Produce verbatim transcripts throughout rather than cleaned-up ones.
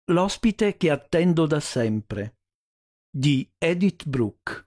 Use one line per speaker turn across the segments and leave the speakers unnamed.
L'ospite che attendo da sempre di Edith Bruck.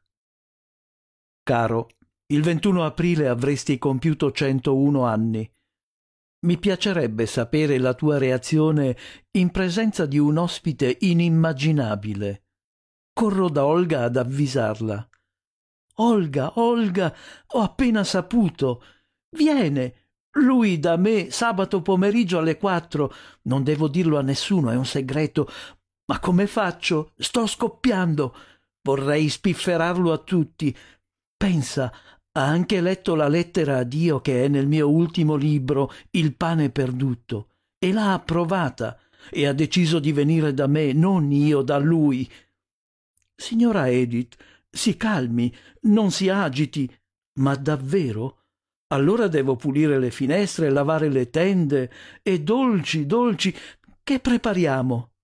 Caro, il ventuno aprile avresti compiuto centouno anni. Mi piacerebbe sapere la tua reazione in presenza di un ospite inimmaginabile. Corro da Olga ad avvisarla. Olga, Olga, ho appena saputo. Viene. Lui da me sabato pomeriggio alle quattro. Non devo dirlo a nessuno, è un segreto. Ma come faccio? Sto scoppiando. Vorrei spifferarlo a tutti. Pensa, ha anche letto la lettera a Dio che è nel mio ultimo libro, Il pane perduto, e l'ha approvata e ha deciso di venire da me, non io da lui. Signora Edith, si calmi, non si agiti. Ma davvero? Allora devo pulire le finestre, lavare le tende e dolci, dolci. Che prepariamo?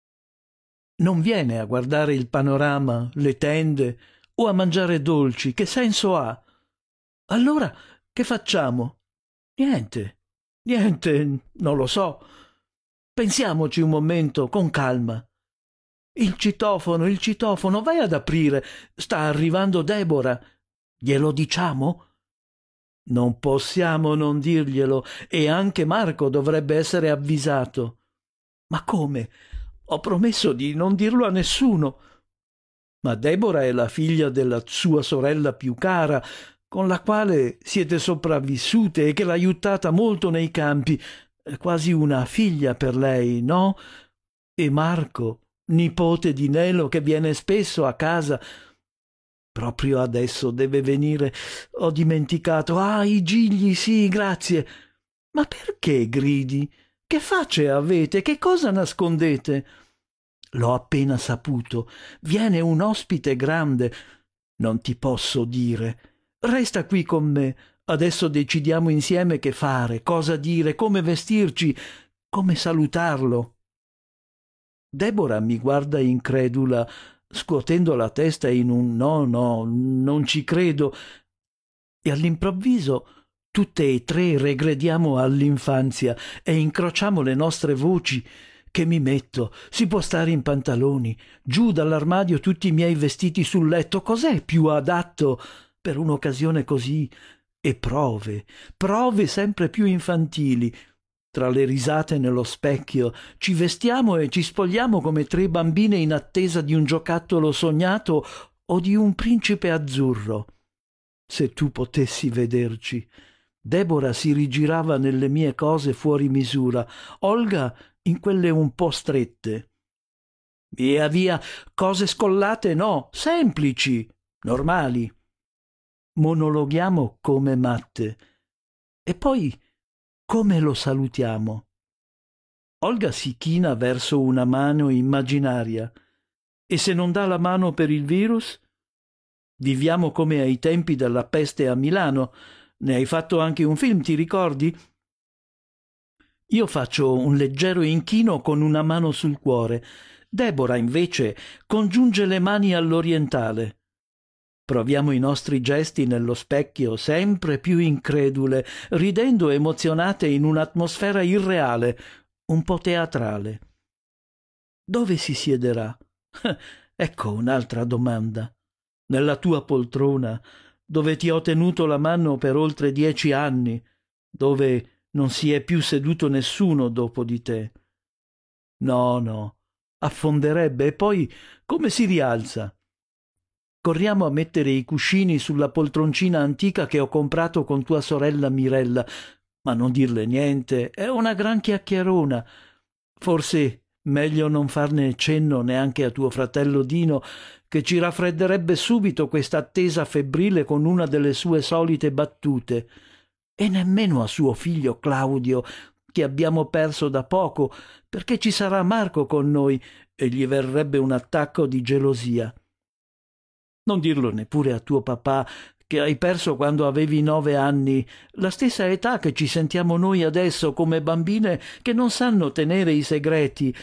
Non viene a guardare il panorama, le tende o a mangiare dolci. Che senso ha? Allora che facciamo? Niente, niente, non lo so. Pensiamoci un momento, con calma. Il citofono, il citofono, vai ad aprire. Sta arrivando Deborah. Glielo diciamo? Non possiamo non dirglielo, e anche Marco dovrebbe essere avvisato. Ma come? Ho promesso di non dirlo a nessuno. Ma Deborah è la figlia della sua sorella più cara, con la quale siete sopravvissute e che l'ha aiutata molto nei campi. È quasi una figlia per lei, no? E Marco, nipote di Nelo, che viene spesso a casa. Proprio adesso deve venire. Ho dimenticato. Ah, i gigli, sì, grazie. Ma perché gridi? Che facce avete? Che cosa nascondete? L'ho appena saputo. Viene un ospite grande. Non ti posso dire. Resta qui con me. Adesso decidiamo insieme che fare, cosa dire, come vestirci, come salutarlo. Deborah mi guarda incredula, scuotendo la testa in un no, no, non ci credo, e all'improvviso tutte e tre regrediamo all'infanzia e incrociamo le nostre voci. Che mi metto? Si può stare in pantaloni, giù dall'armadio tutti i miei vestiti sul letto. Cos'è più adatto per un'occasione così? E prove, prove sempre più infantili. Tra le risate nello specchio ci vestiamo e ci spogliamo come tre bambine in attesa di un giocattolo sognato o di un principe azzurro. Se tu potessi vederci. Deborah si rigirava nelle mie cose fuori misura, Olga in quelle un po' strette. Via via, cose scollate no, semplici, normali. Monologhiamo come matte. E poi come lo salutiamo? Olga si china verso una mano immaginaria. E se non dà la mano per il virus? Viviamo come ai tempi della peste a Milano. Ne hai fatto anche un film, ti ricordi? Io faccio un leggero inchino con una mano sul cuore. Deborah, invece, congiunge le mani all'orientale. Proviamo i nostri gesti nello specchio, sempre più incredule, ridendo emozionate in un'atmosfera irreale, un po' teatrale. Dove si siederà? Ecco un'altra domanda. Nella tua poltrona, dove ti ho tenuto la mano per oltre dieci anni, dove non si è più seduto nessuno dopo di te. No, no, affonderebbe, e poi come si rialza? Corriamo a mettere i cuscini sulla poltroncina antica che ho comprato con tua sorella Mirella, ma non dirle niente, è una gran chiacchierona. Forse meglio non farne cenno neanche a tuo fratello Dino, che ci raffredderebbe subito questa attesa febbrile con una delle sue solite battute, e nemmeno a suo figlio Claudio, che abbiamo perso da poco, perché ci sarà Marco con noi e gli verrebbe un attacco di gelosia. Non dirlo neppure a tuo papà, che hai perso quando avevi nove anni, la stessa età che ci sentiamo noi adesso come bambine che non sanno tenere i segreti.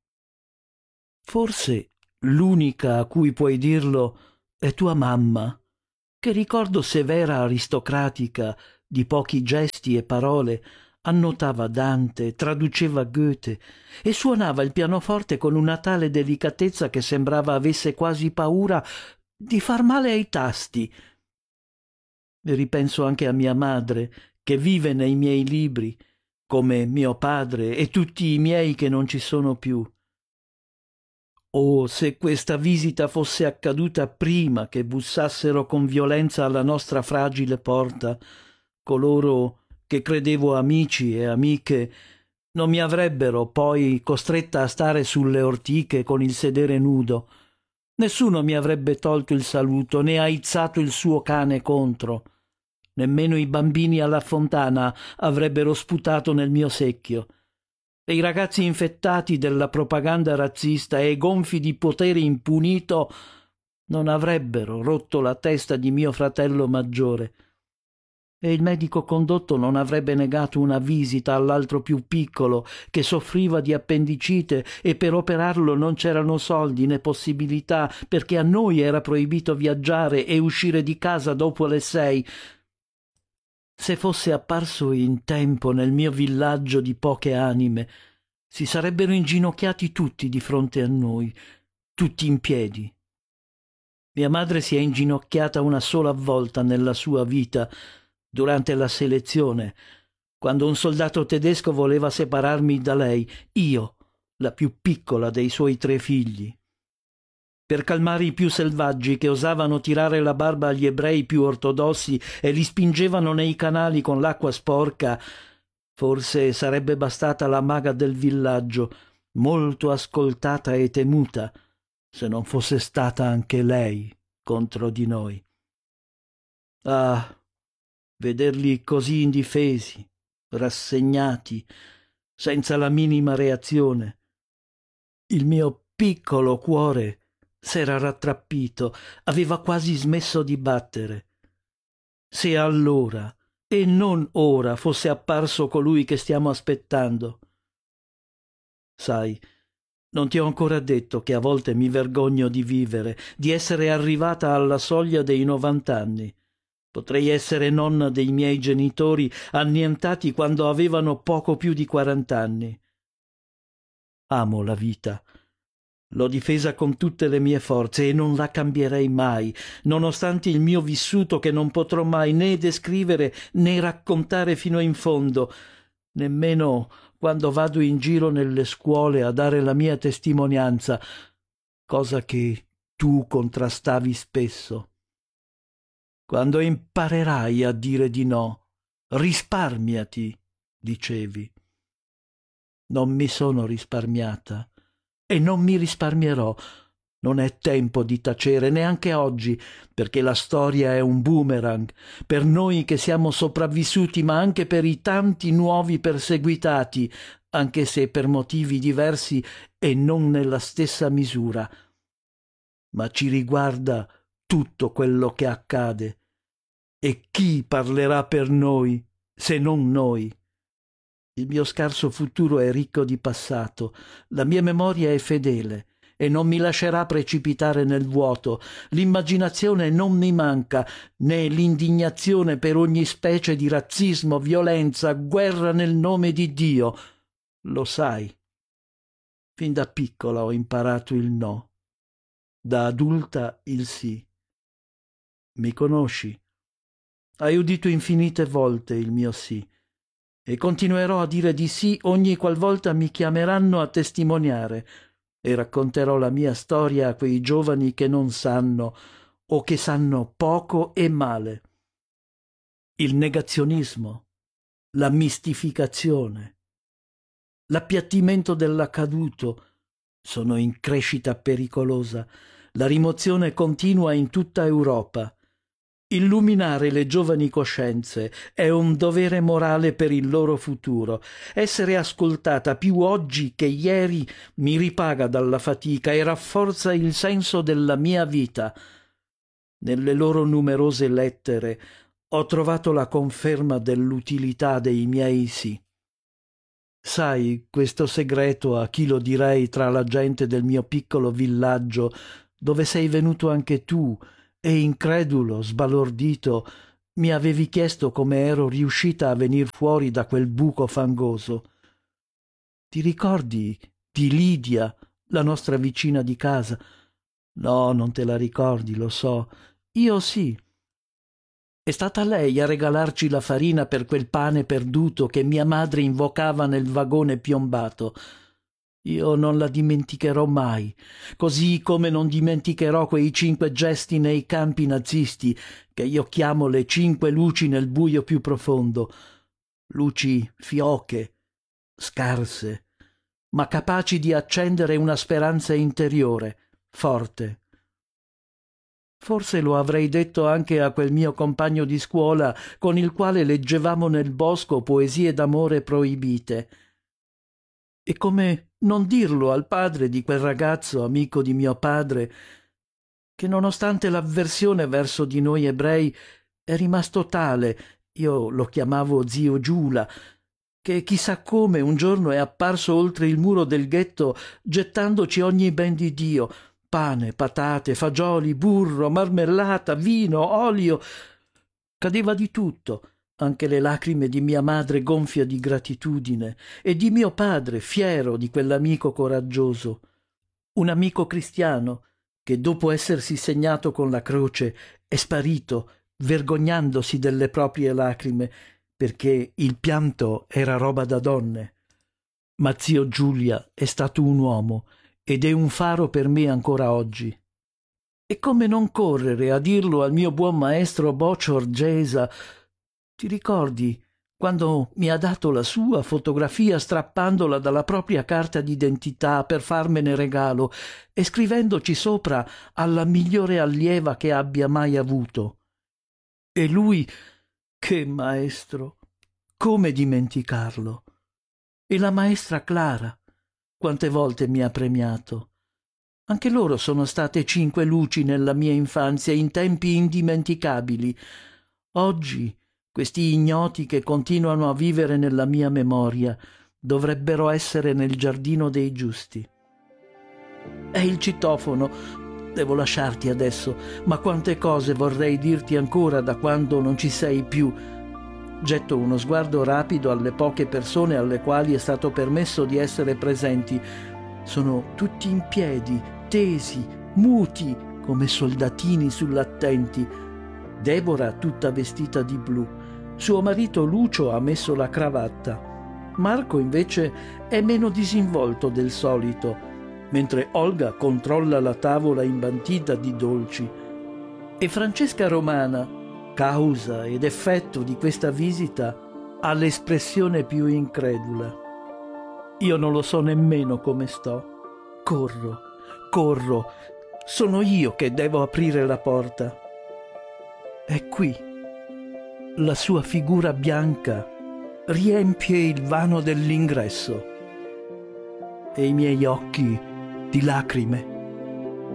Forse l'unica a cui puoi dirlo è tua mamma, che ricordo severa aristocratica, di pochi gesti e parole, Annotava Dante, traduceva Goethe e suonava il pianoforte con una tale delicatezza che sembrava avesse quasi paura di far male ai tasti. E ripenso anche a mia madre, che vive nei miei libri, come mio padre e tutti i miei che non ci sono più. Oh, se questa visita fosse accaduta prima che bussassero con violenza alla nostra fragile porta, coloro che credevo amici e amiche non mi avrebbero poi costretta a stare sulle ortiche con il sedere nudo. Nessuno mi avrebbe tolto il saluto né aizzato il suo cane contro. Nemmeno i bambini alla fontana avrebbero sputato nel mio secchio. E i ragazzi infettati della propaganda razzista e gonfi di potere impunito non avrebbero rotto la testa di mio fratello maggiore. E il medico condotto non avrebbe negato una visita all'altro più piccolo che soffriva di appendicite e per operarlo non c'erano soldi né possibilità perché a noi era proibito viaggiare e uscire di casa dopo le sei. Se fosse apparso in tempo nel mio villaggio di poche anime, si sarebbero inginocchiati tutti di fronte a noi, tutti in piedi. Mia madre si è inginocchiata una sola volta nella sua vita, durante la selezione, quando un soldato tedesco voleva separarmi da lei, io, la più piccola dei suoi tre figli. Per calmare i più selvaggi che osavano tirare la barba agli ebrei più ortodossi e li spingevano nei canali con l'acqua sporca, forse sarebbe bastata la maga del villaggio, molto ascoltata e temuta, se non fosse stata anche lei contro di noi. Ah, vederli così indifesi, rassegnati, senza la minima reazione. Il mio piccolo cuore s'era rattrappito, aveva quasi smesso di battere. Se allora, e non ora, fosse apparso colui che stiamo aspettando. Sai, non ti ho ancora detto che a volte mi vergogno di vivere, di essere arrivata alla soglia dei novant'anni. Potrei essere nonna dei miei genitori annientati quando avevano poco più di quarant'anni. Amo la vita. L'ho difesa con tutte le mie forze e non la cambierei mai, nonostante il mio vissuto che non potrò mai né descrivere né raccontare fino in fondo, nemmeno quando vado in giro nelle scuole a dare la mia testimonianza, cosa che tu contrastavi spesso. Quando imparerai a dire di no, risparmiati, dicevi. Non mi sono risparmiata. E non mi risparmierò. Non è tempo di tacere neanche oggi, perché la storia è un boomerang, per noi che siamo sopravvissuti, ma anche per i tanti nuovi perseguitati, anche se per motivi diversi e non nella stessa misura. Ma ci riguarda tutto quello che accade. E chi parlerà per noi, se non noi? Il mio scarso futuro è ricco di passato, la mia memoria è fedele e non mi lascerà precipitare nel vuoto. L'immaginazione non mi manca, né l'indignazione per ogni specie di razzismo, violenza, guerra nel nome di Dio. Lo sai. Fin da piccola ho imparato il no, da adulta il sì. Mi conosci? Hai udito infinite volte il mio sì. E continuerò a dire di sì ogni qualvolta mi chiameranno a testimoniare e racconterò la mia storia a quei giovani che non sanno o che sanno poco e male. Il negazionismo, la mistificazione, l'appiattimento dell'accaduto sono in crescita pericolosa, la rimozione continua in tutta Europa. Illuminare le giovani coscienze è un dovere morale per il loro futuro. Essere ascoltata più oggi che ieri mi ripaga dalla fatica e rafforza il senso della mia vita. Nelle loro numerose lettere ho trovato la conferma dell'utilità dei miei sì. Sai questo segreto a chi lo direi tra la gente del mio piccolo villaggio, dove sei venuto anche tu, e incredulo, sbalordito, mi avevi chiesto come ero riuscita a venir fuori da quel buco fangoso. Ti ricordi di Lidia, la nostra vicina di casa? No, non te la ricordi, lo so. Io sì. È stata lei a regalarci la farina per quel pane perduto che mia madre invocava nel vagone piombato. Io non la dimenticherò mai, così come non dimenticherò quei cinque gesti nei campi nazisti, che io chiamo le cinque luci nel buio più profondo. Luci fioche, scarse, ma capaci di accendere una speranza interiore, forte. Forse lo avrei detto anche a quel mio compagno di scuola con il quale leggevamo nel bosco poesie d'amore proibite. E come non dirlo al padre di quel ragazzo, amico di mio padre, che nonostante l'avversione verso di noi ebrei è rimasto tale, io lo chiamavo zio Giula, che chissà come un giorno è apparso oltre il muro del ghetto gettandoci ogni ben di Dio, pane, patate, fagioli, burro, marmellata, vino, olio. Cadeva di tutto, anche le lacrime di mia madre gonfia di gratitudine e di mio padre fiero di quell'amico coraggioso. Un amico cristiano che dopo essersi segnato con la croce è sparito vergognandosi delle proprie lacrime perché il pianto era roba da donne. Ma zio Giulia è stato un uomo ed è un faro per me ancora oggi. E come non correre a dirlo al mio buon maestro Boccior Gesa? Ti ricordi quando mi ha dato la sua fotografia strappandola dalla propria carta d'identità per farmene regalo e scrivendoci sopra alla migliore allieva che abbia mai avuto? E lui, che maestro, come dimenticarlo? E la maestra Clara, quante volte mi ha premiato. Anche loro sono state cinque luci nella mia infanzia in tempi indimenticabili. Oggi questi ignoti che continuano a vivere nella mia memoria dovrebbero essere nel giardino dei giusti. È il citofono. Devo lasciarti adesso, ma quante cose vorrei dirti ancora da quando non ci sei più. Getto uno sguardo rapido alle poche persone alle quali è stato permesso di essere presenti. Sono tutti in piedi, tesi, muti, come soldatini sull'attenti. Deborah tutta vestita di blu. Suo marito Lucio ha messo la cravatta. Marco invece è meno disinvolto del solito, mentre Olga controlla la tavola imbantita di dolci. E Francesca Romana, causa ed effetto di questa visita, ha l'espressione più incredula. Io non lo so nemmeno come sto. Corro, corro. Sono io che devo aprire la porta. È qui. La sua figura bianca riempie il vano dell'ingresso e i miei occhi di lacrime.